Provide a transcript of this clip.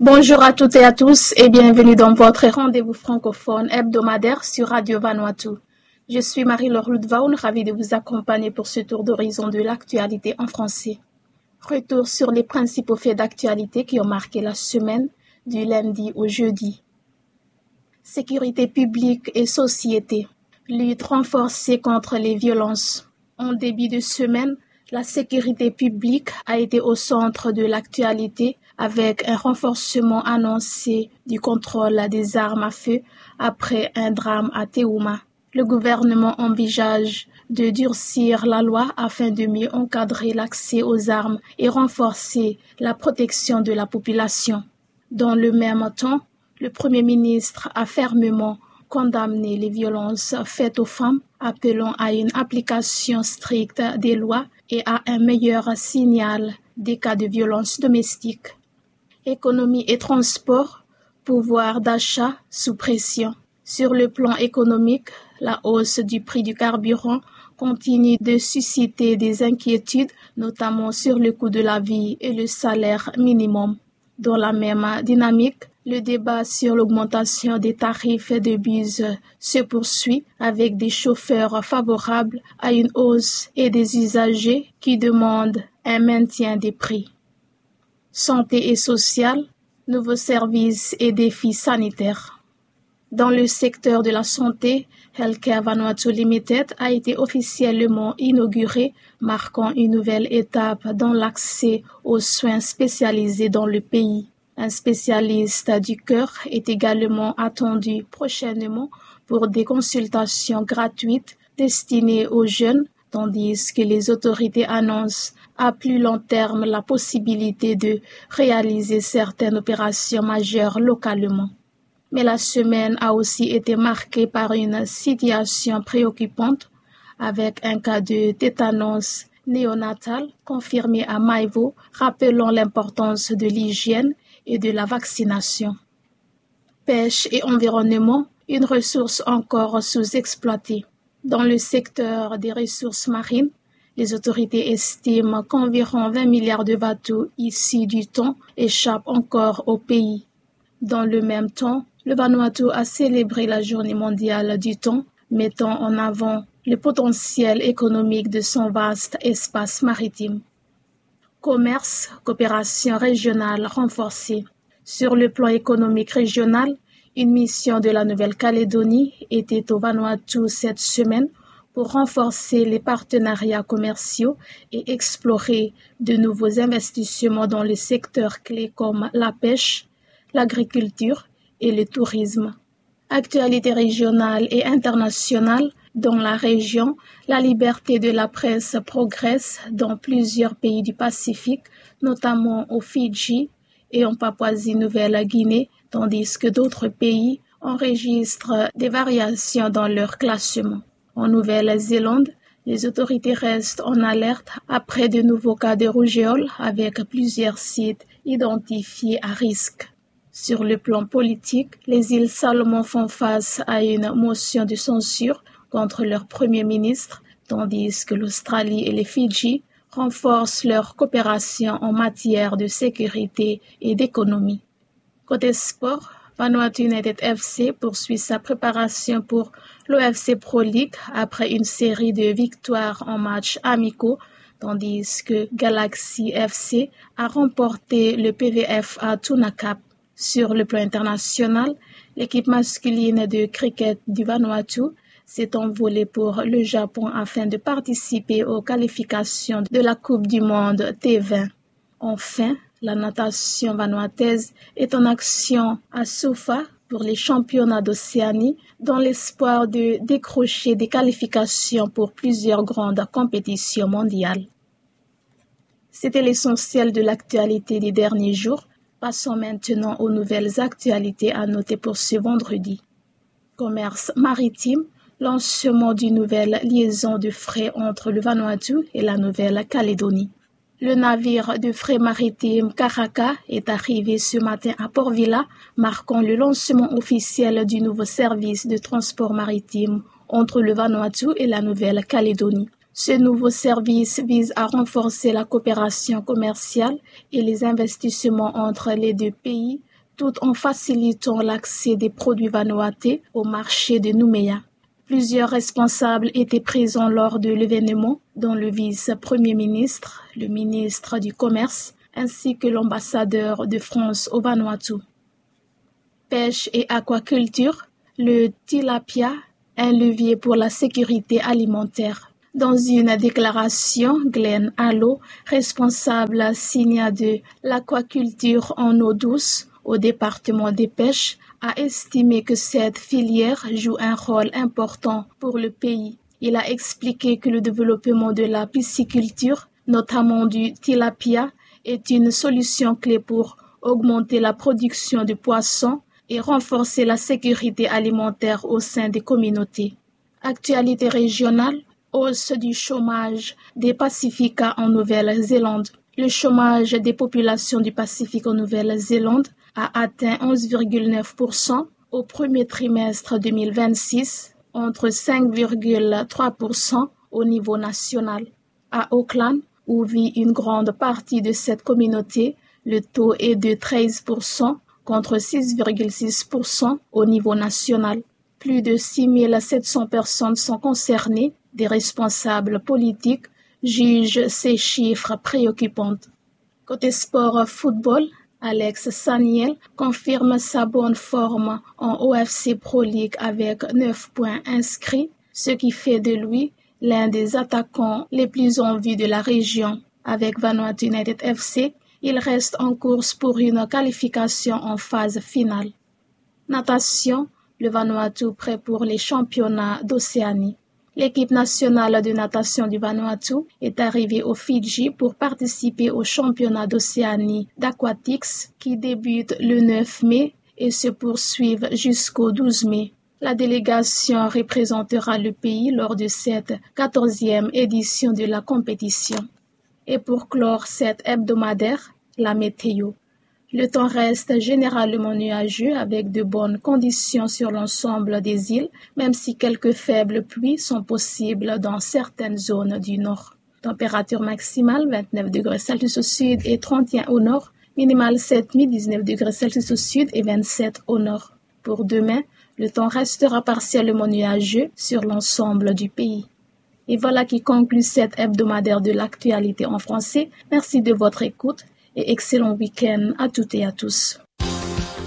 Bonjour à toutes et à tous et bienvenue dans votre rendez-vous francophone hebdomadaire sur Radio Vanuatu. Je suis Marie-Laure Ludvaun, ravie de vous accompagner pour ce tour d'horizon de l'actualité en français. Retour sur les principaux faits d'actualité qui ont marqué la semaine du lundi au jeudi. Sécurité publique et société. Lutte renforcée contre les violences. En début de semaine, la sécurité publique a été au centre de l'actualité avec un renforcement annoncé du contrôle des armes à feu après un drame à Teuma. Le gouvernement envisage de durcir la loi afin de mieux encadrer l'accès aux armes et renforcer la protection de la population. Dans le même temps, le Premier ministre a fermement condamné les violences faites aux femmes, appelant à une application stricte des lois et à un meilleur signal des cas de violence domestique. Économie et transport, pouvoir d'achat sous pression. Sur le plan économique, la hausse du prix du carburant continue de susciter des inquiétudes, notamment sur le coût de la vie et le salaire minimum. Dans la même dynamique, le débat sur l'augmentation des tarifs de bus se poursuit avec des chauffeurs favorables à une hausse et des usagers qui demandent un maintien des prix. Santé et sociale, nouveaux services et défis sanitaires. Dans le secteur de la santé, Healthcare Vanuatu Limited a été officiellement inauguré, marquant une nouvelle étape dans l'accès aux soins spécialisés dans le pays. Un spécialiste du cœur est également attendu prochainement pour des consultations gratuites destinées aux jeunes, tandis que les autorités annoncent à plus long terme la possibilité de réaliser certaines opérations majeures localement. Mais la semaine a aussi été marquée par une situation préoccupante avec un cas de tétanos néonatal confirmé à Maivo, rappelant l'importance de l'hygiène et de la vaccination. Pêche et environnement, une ressource encore sous-exploitée. Dans le secteur des ressources marines, les autorités estiment qu'environ 20 milliards de bateaux issus du thon échappent encore au pays. Dans le même temps, le Vanuatu a célébré la Journée mondiale du thon, mettant en avant le potentiel économique de son vaste espace maritime. Commerce, coopération régionale renforcée. Sur le plan économique régional, une mission de la Nouvelle-Calédonie était au Vanuatu cette semaine pour renforcer les partenariats commerciaux et explorer de nouveaux investissements dans les secteurs clés comme la pêche, l'agriculture et le tourisme. Actualité régionale et internationale. Dans la région, la liberté de la presse progresse dans plusieurs pays du Pacifique, notamment aux Fidji et en Papouasie-Nouvelle-Guinée, tandis que d'autres pays enregistrent des variations dans leur classement. En Nouvelle-Zélande, les autorités restent en alerte après de nouveaux cas de rougeole avec plusieurs sites identifiés à risque. Sur le plan politique, les îles Salomon font face à une motion de censure contre leur Premier ministre, tandis que l'Australie et les Fidji renforcent leur coopération en matière de sécurité et d'économie. Côté sport, Vanuatu United FC poursuit sa préparation pour l'OFC Pro League après une série de victoires en matchs amicaux, tandis que Galaxy FC a remporté le PVF à Tunakap. Sur le plan international, l'équipe masculine de cricket du Vanuatu s'est envolée pour le Japon afin de participer aux qualifications de la Coupe du Monde T20. Enfin, la natation vanuataise est en action à Sufa pour les championnats d'Océanie dans l'espoir de décrocher des qualifications pour plusieurs grandes compétitions mondiales. C'était l'essentiel de l'actualité des derniers jours. Passons maintenant aux nouvelles actualités à noter pour ce vendredi. Commerce maritime, lancement d'une nouvelle liaison de fret entre le Vanuatu et la Nouvelle-Calédonie. Le navire de fret maritime Karaka est arrivé ce matin à Port Vila, marquant le lancement officiel du nouveau service de transport maritime entre le Vanuatu et la Nouvelle-Calédonie. Ce nouveau service vise à renforcer la coopération commerciale et les investissements entre les deux pays tout en facilitant l'accès des produits vanuatais au marché de Nouméa. Plusieurs responsables étaient présents lors de l'événement, dont le vice-premier ministre, le ministre du Commerce, ainsi que l'ambassadeur de France au Vanuatu. Pêche et aquaculture, le tilapia, un levier pour la sécurité alimentaire. Dans une déclaration, Glenn Allo, responsable SINIA de l'aquaculture en eau douce au département des pêches, a estimé que cette filière joue un rôle important pour le pays. Il a expliqué que le développement de la pisciculture, notamment du tilapia, est une solution clé pour augmenter la production de poissons et renforcer la sécurité alimentaire au sein des communautés. Actualité régionale, hausse du chômage des Pacificains en Nouvelle-Zélande. Le chômage des populations du Pacifique en Nouvelle-Zélande a atteint 11,9% au premier trimestre 2026, entre 5,3% au niveau national. À Auckland, où vit une grande partie de cette communauté, le taux est de 13% contre 6,6% au niveau national. Plus de 6 700 personnes sont concernées. Des responsables politiques jugent ces chiffres préoccupants. Côté sport football, Alex Saniel confirme sa bonne forme en OFC Pro League avec 9 points inscrits, ce qui fait de lui l'un des attaquants les plus en vue de la région. Avec Vanuatu United FC, il reste en course pour une qualification en phase finale. Natation, le Vanuatu prêt pour les championnats d'Océanie. L'équipe nationale de natation du Vanuatu est arrivée aux Fidji pour participer au championnat d'Océanie d'Aquatics qui débute le 9 mai et se poursuivent jusqu'au 12 mai. La délégation représentera le pays lors de cette 14e édition de la compétition. Et pour clore cette hebdomadaire, la météo. Le temps reste généralement nuageux avec de bonnes conditions sur l'ensemble des îles, même si quelques faibles pluies sont possibles dans certaines zones du nord. Température maximale 29 degrés Celsius au sud et 31 au nord, minimale 19 degrés Celsius au sud et 27 au nord. Pour demain, le temps restera partiellement nuageux sur l'ensemble du pays. Et voilà qui conclut cette hebdomadaire de l'actualité en français. Merci de votre écoute et excellent week-end à toutes et à tous.